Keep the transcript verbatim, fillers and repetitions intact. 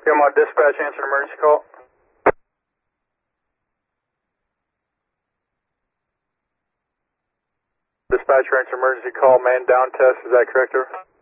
Come on, dispatch, answer an emergency call. Dispatcher, answer emergency call, man down test, is that correct, sir?